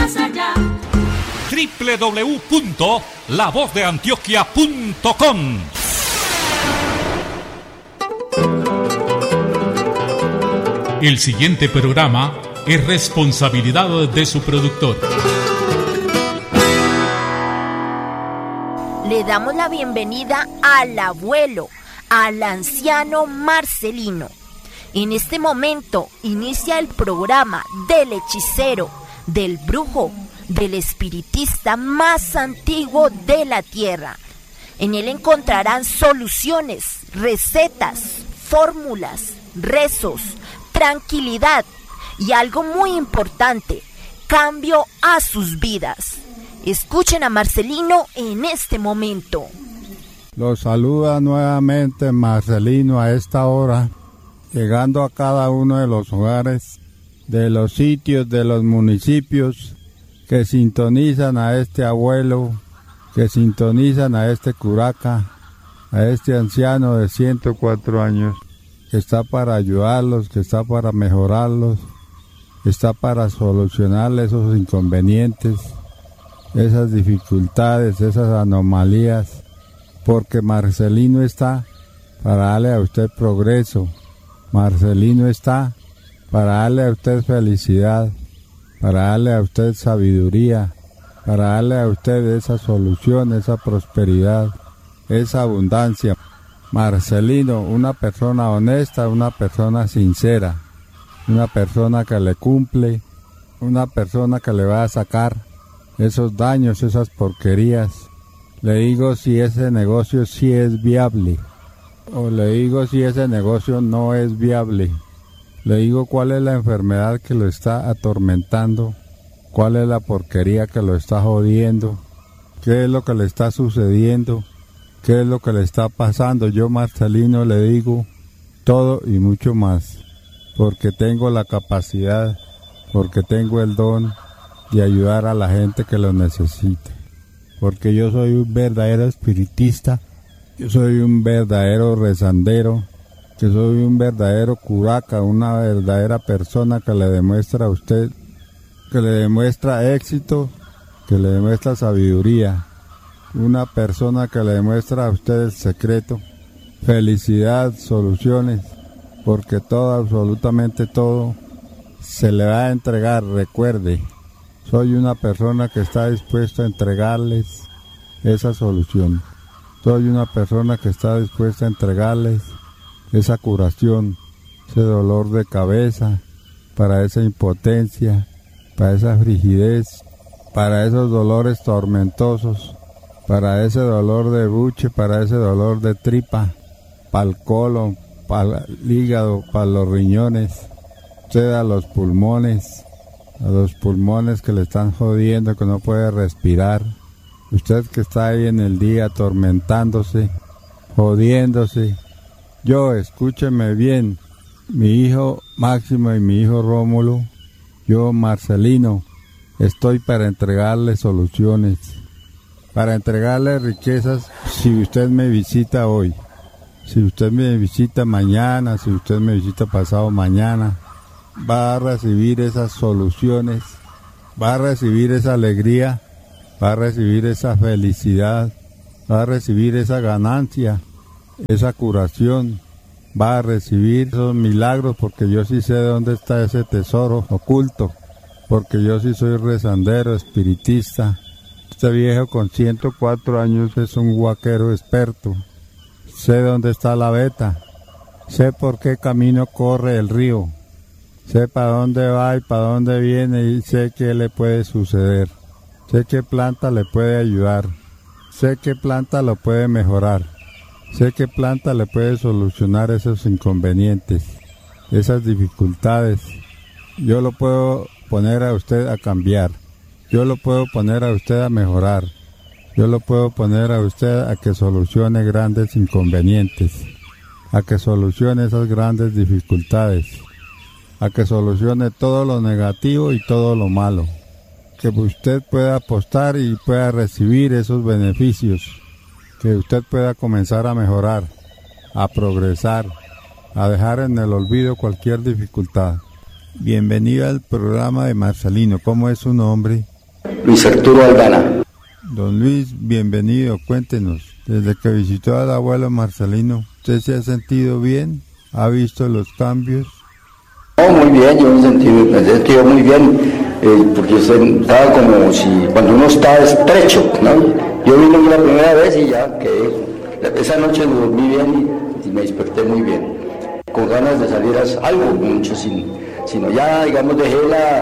más allá. www.lavozdeantioquia.com. El siguiente programa es responsabilidad de su productor. Le damos la bienvenida al abuelo, al anciano Marcelino. En este momento inicia el programa del hechicero, del brujo, del espiritista más antiguo de la tierra. En él encontrarán soluciones, recetas, fórmulas, rezos, tranquilidad y algo muy importante, cambio a sus vidas. Escuchen a Marcelino en este momento. Los saluda nuevamente Marcelino a esta hora, llegando a cada uno de los hogares, de los sitios, de los municipios que sintonizan a este abuelo, que sintonizan a este curaca, a este anciano de 104 años, que está para ayudarlos, que está para mejorarlos, que está para solucionar esos inconvenientes, esas dificultades, esas anomalías, porque Marcelino está para darle a usted progreso, Marcelino está para darle a usted felicidad, para darle a usted sabiduría, para darle a usted esa solución, esa prosperidad, esa abundancia. Marcelino, una persona honesta, una persona sincera, una persona que le cumple, una persona que le va a sacar esos daños, esas porquerías. Le digo si ese negocio sí es viable, o le digo si ese negocio no es viable. Le digo cuál es la enfermedad que lo está atormentando, cuál es la porquería que lo está jodiendo, qué es lo que le está sucediendo, qué es lo que le está pasando. Yo, Marcelino, le digo todo y mucho más, porque tengo la capacidad, porque tengo el don de ayudar a la gente que lo necesite, porque yo soy un verdadero espiritista, yo soy un verdadero rezandero, que soy un verdadero curaca, una verdadera persona que le demuestra a usted, que le demuestra éxito, que le demuestra sabiduría, una persona que le demuestra a usted el secreto, felicidad, soluciones, porque todo, absolutamente todo, se le va a entregar. Recuerde, soy una persona que está dispuesta a entregarles esa solución. Soy una persona que está dispuesta a entregarles esa curación, ese dolor de cabeza, para esa impotencia, para esa frigidez, para esos dolores tormentosos, para ese dolor de buche, para ese dolor de tripa, para el colon, para el hígado, para los riñones, usted a los pulmones que le están jodiendo, que no puede respirar, usted que está ahí en el día atormentándose, jodiéndose. Yo, escúcheme bien, mi hijo Máximo y mi hijo Rómulo, yo, Marcelino, estoy para entregarle soluciones, para entregarle riquezas. Si usted me visita hoy, si usted me visita mañana, si usted me visita pasado mañana, va a recibir esas soluciones, va a recibir esa alegría, va a recibir esa felicidad, va a recibir esa ganancia, esa curación, va a recibir esos milagros, porque yo sí sé dónde está ese tesoro oculto, porque yo sí soy rezandero, espiritista. Este viejo con 104 años es un huaquero experto. Sé dónde está la veta, sé por qué camino corre el río, sé para dónde va y para dónde viene, y sé qué le puede suceder, sé qué planta le puede ayudar, sé qué planta lo puede mejorar, sé qué planta le puede solucionar esos inconvenientes, esas dificultades. Yo lo puedo poner a usted a cambiar, yo lo puedo poner a usted a mejorar, yo lo puedo poner a usted a que solucione grandes inconvenientes, a que solucione esas grandes dificultades, a que solucione todo lo negativo y todo lo malo, que usted pueda apostar y pueda recibir esos beneficios, que usted pueda comenzar a mejorar, a progresar, a dejar en el olvido cualquier dificultad. Bienvenido al programa de Marcelino. ¿Cómo es su nombre? Luis Arturo Aldana. Don Luis, bienvenido, cuéntenos. Desde que visitó al abuelo Marcelino, ¿usted se ha sentido bien? ¿Ha visto los cambios? No, muy bien, yo me he sentido muy bien, porque yo estaba como si cuando uno está estrecho, ¿no? Yo vine la primera vez y ya quedé. Esa noche dormí bien y me desperté muy bien, con ganas de salir a algo, mucho sino ya, digamos, dejé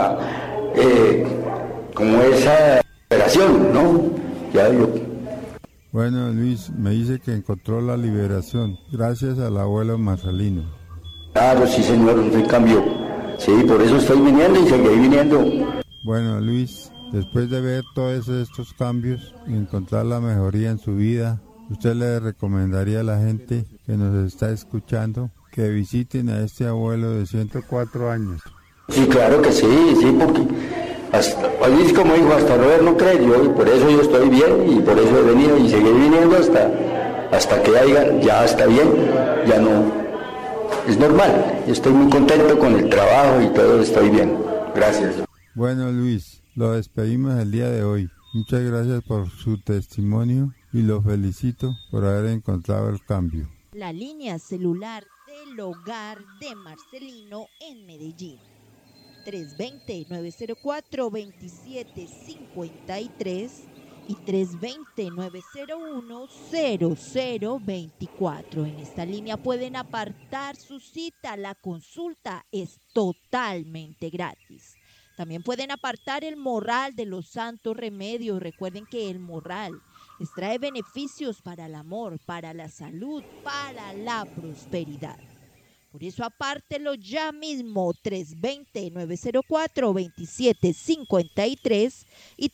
como esa operación, ¿no? Ya yo. Bueno, Luis, me dice que encontró la liberación, gracias al abuelo Marcelino. Claro, sí señor, un cambio. Sí, por eso estoy viniendo y seguiré viniendo. Bueno, Luis, después de ver todos estos cambios y encontrar la mejoría en su vida, ¿usted le recomendaría a la gente que nos está escuchando que visiten a este abuelo de 104 años? Sí, claro que sí, porque allí, como dijo, hasta no ver no creer, y por eso yo estoy bien y por eso he venido y seguiré viniendo hasta que ya está bien, ya no. Es normal, yo estoy muy contento con el trabajo y todo, estoy bien. Gracias. Bueno, Luis, lo despedimos el día de hoy. Muchas gracias por su testimonio y lo felicito por haber encontrado el cambio. La línea celular del hogar de Marcelino en Medellín. 320-904-2753 y 320-901-0024. En esta línea pueden apartar su cita. La consulta es totalmente gratis. También pueden apartar el morral de los santos remedios. Recuerden que el morral les trae beneficios para el amor, para la salud, para la prosperidad. Por eso apártelo ya mismo, 320-904-2753 y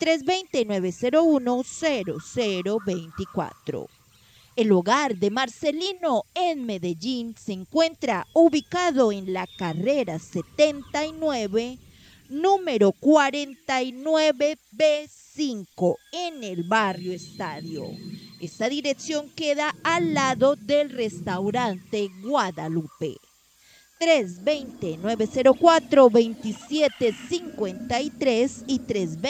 320-901-0024. El hogar de Marcelino en Medellín se encuentra ubicado en la carrera 79, número 49B5, en el barrio Estadio. Esta dirección queda al lado del restaurante Guadalupe. 320-904-2753 y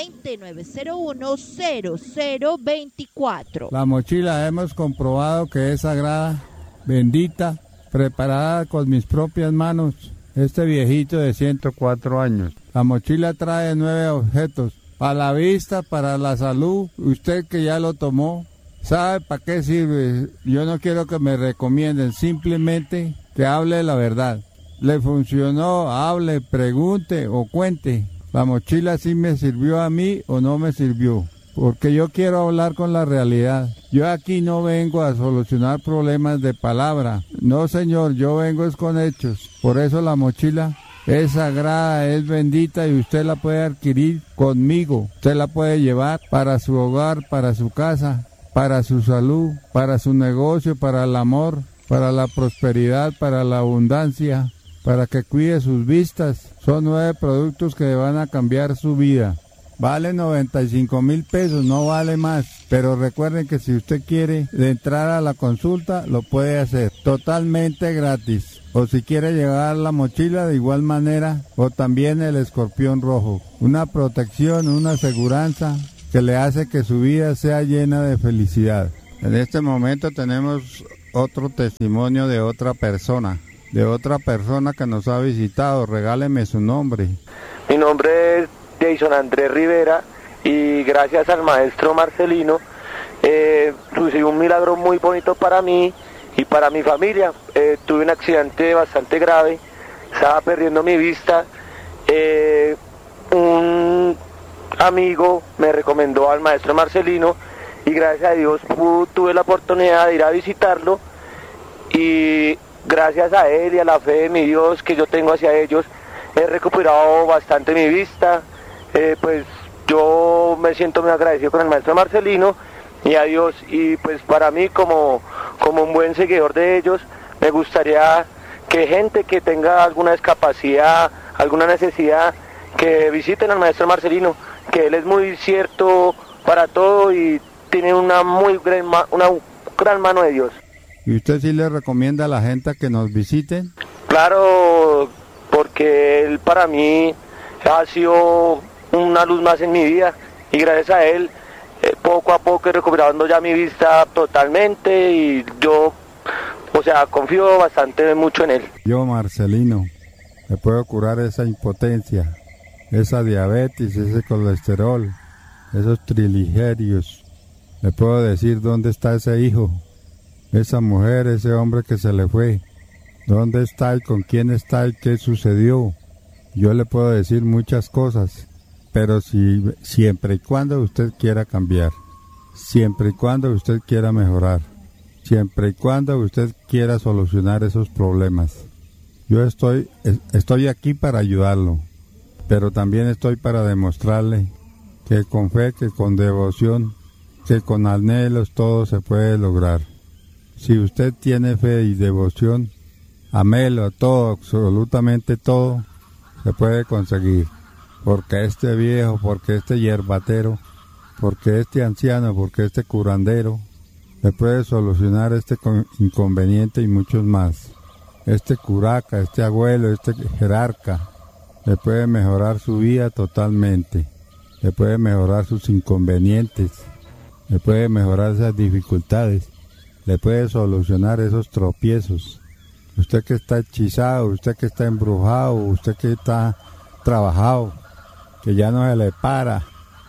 320-901-0024. La mochila hemos comprobado que es sagrada, bendita, preparada con mis propias manos. Este viejito de 104 años. La mochila trae 9 objetos. Para la vista, para la salud. Usted que ya lo tomó, ¿sabe para qué sirve? Yo no quiero que me recomienden, simplemente que hable la verdad. ¿Le funcionó? Hable, pregunte o cuente. ¿La mochila sí me sirvió a mí o no me sirvió? Porque yo quiero hablar con la realidad. Yo aquí no vengo a solucionar problemas de palabra. No, señor, yo vengo es con hechos. Por eso la mochila es sagrada, es bendita y usted la puede adquirir conmigo. Usted la puede llevar para su hogar, para su casa, para su salud, para su negocio, para el amor, para la prosperidad, para la abundancia, para que cuide sus vistas. Son 9 productos que van a cambiar su vida. Vale 95,000 pesos, no vale más. Pero recuerden que si usted quiere entrar a la consulta, lo puede hacer totalmente gratis. O si quiere llevar la mochila de igual manera, o también el escorpión rojo. Una protección, una aseguranza que le hace que su vida sea llena de felicidad. En este momento tenemos otro testimonio de otra persona que nos ha visitado. Regáleme su nombre. Mi nombre es Jason Andrés Rivera y gracias al maestro Marcelino sucedió un milagro muy bonito para mí y para mi familia. Tuve un accidente bastante grave, estaba perdiendo mi vista. Un amigo me recomendó al maestro Marcelino y gracias a Dios tuve la oportunidad de ir a visitarlo, y gracias a él y a la fe de mi Dios que yo tengo hacia ellos, he recuperado bastante mi vista. Pues yo me siento muy agradecido con el maestro Marcelino y a Dios, y pues para mí como un buen seguidor de ellos, me gustaría que gente que tenga alguna discapacidad, alguna necesidad, que visiten al maestro Marcelino, que él es muy cierto para todo y tiene una gran mano de Dios. ¿Y usted sí le recomienda a la gente que nos visiten? Claro, porque él para mí ha sido una luz más en mi vida y gracias a él poco a poco he recuperando ya mi vista totalmente y yo, o sea, confío bastante mucho en él. Yo, Marcelino, le puedo curar esa impotencia, esa diabetes, ese colesterol, esos triglicéridos. Le puedo decir dónde está ese hijo, esa mujer, ese hombre que se le fue, dónde está y con quién está y qué sucedió. Yo le puedo decir muchas cosas, pero siempre y cuando usted quiera cambiar, siempre y cuando usted quiera mejorar, siempre y cuando usted quiera solucionar esos problemas. Yo estoy aquí para ayudarlo, pero también estoy para demostrarle que con fe, que con devoción, que con anhelos todo se puede lograr. Si usted tiene fe y devoción, amélo, todo, absolutamente todo, se puede conseguir. Porque este viejo, porque este hierbatero, porque este anciano, porque este curandero, le puede solucionar este inconveniente y muchos más. Este curaca, este abuelo, este jerarca, le puede mejorar su vida totalmente, le puede mejorar sus inconvenientes, le puede mejorar esas dificultades, le puede solucionar esos tropiezos. Usted que está hechizado, usted que está embrujado, usted que está trabajado, que ya no se le para,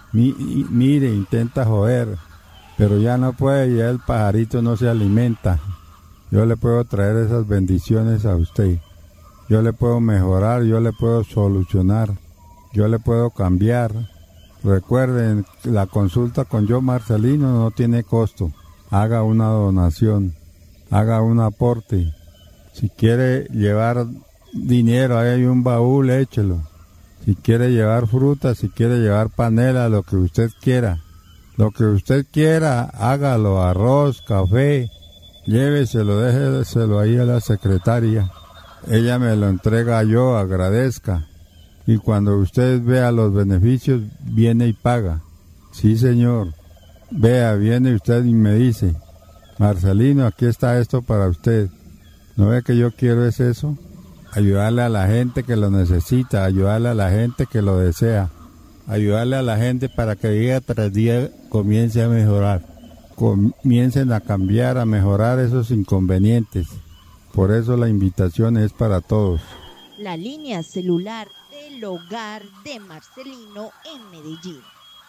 mire, intenta joder, pero ya no puede, ya el pajarito no se alimenta. Yo le puedo traer esas bendiciones a usted, yo le puedo mejorar, yo le puedo solucionar, yo le puedo cambiar. Recuerden, la consulta con yo, Marcelino, no tiene costo. Haga una donación, haga un aporte. Si quiere llevar dinero, ahí hay un baúl, échelo. Si quiere llevar frutas, si quiere llevar panela, lo que usted quiera. Lo que usted quiera, hágalo, arroz, café, lléveselo, déjeselo ahí a la secretaria. Ella me lo entrega, yo agradezca. Y cuando usted vea los beneficios, viene y paga. Sí, señor. Vea, viene usted y me dice, Marcelino, aquí está esto para usted. ¿No ve que yo quiero es eso? Ayudarle a la gente que lo necesita, ayudarle a la gente que lo desea, ayudarle a la gente para que día tras día comience a mejorar, comiencen a cambiar, a mejorar esos inconvenientes. Por eso la invitación es para todos. La línea celular del hogar de Marcelino en Medellín.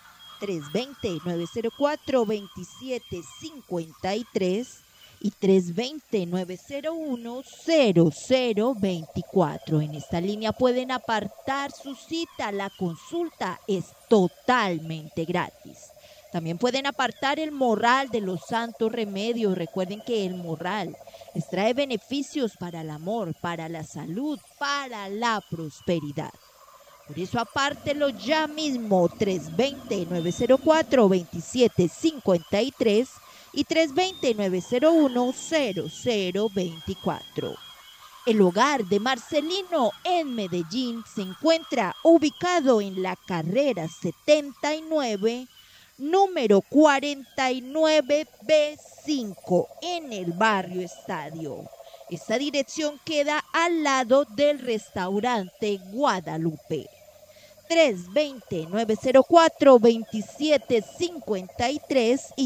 320-904-2753 y 320-901-0024. En esta línea pueden apartar su cita. La consulta es totalmente gratis. También pueden apartar el morral de los santos remedios. Recuerden que el morral les trae beneficios para el amor, para la salud, para la prosperidad. Por eso apártelo ya mismo, 320-904-2753 y 320-901-0024. El hogar de Marcelino en Medellín se encuentra ubicado en la carrera 79, número 49B5, en el barrio Estadio. Esta dirección queda al lado del restaurante Guadalupe. 320-904-2753 y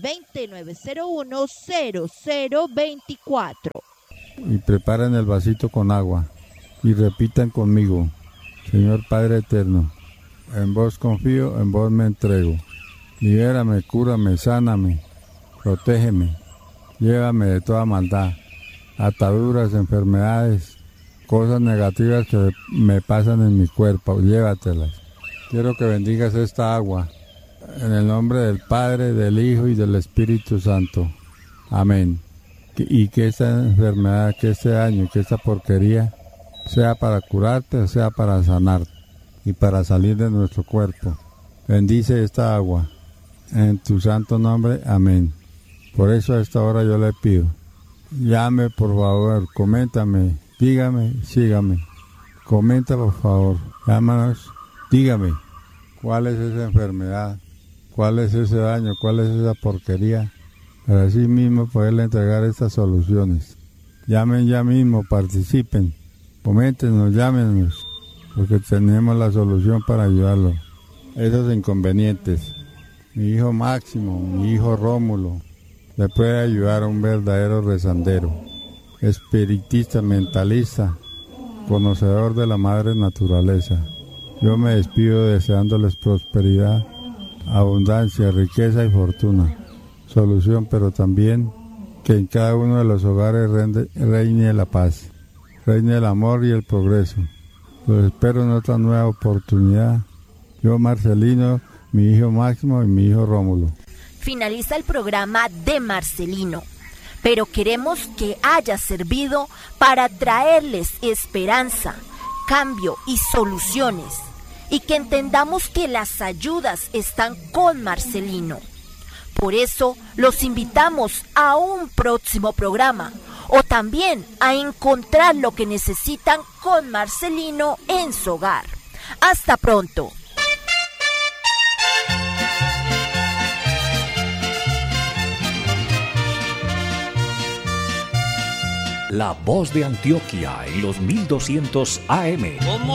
320-901-0024. Y preparen el vasito con agua y repitan conmigo: Señor Padre Eterno, en vos confío, en vos me entrego. Libérame, cúrame, sáname, protégeme, llévame de toda maldad, ataduras, enfermedades, cosas negativas que me pasan en mi cuerpo, llévatelas. Quiero que bendigas esta agua, en el nombre del Padre, del Hijo y del Espíritu Santo. Amén. Y que esta enfermedad, que este daño, que esta porquería, sea para curarte o sea para sanarte y para salir de nuestro cuerpo. Bendice esta agua, en tu santo nombre. Amén. Por eso a esta hora yo le pido, llame por favor, coméntame, dígame, sígame, comenta por favor, llámanos, dígame, cuál es esa enfermedad, cuál es ese daño, cuál es esa porquería, para así mismo poderle entregar estas soluciones. Llamen ya mismo, participen, coméntenos, llámenos, porque tenemos la solución para ayudarlo. esos inconvenientes. Mi hijo Máximo, mi hijo Rómulo, le puede ayudar a un verdadero rezandero, espiritista, mentalista, conocedor de la madre naturaleza. Yo me despido deseándoles prosperidad, abundancia, riqueza y fortuna, solución, pero también que en cada uno de los hogares reine la paz, reine el amor y el progreso. Los espero en otra nueva oportunidad. Yo, Marcelino, mi hijo Máximo y mi hijo Rómulo. Finaliza el programa de Marcelino, pero queremos que haya servido para traerles esperanza, cambio y soluciones, y que entendamos que las ayudas están con Marcelino. Por eso los invitamos a un próximo programa, o también a encontrar lo que necesitan con Marcelino en su hogar. Hasta pronto. La voz de Antioquia en los 1200 AM.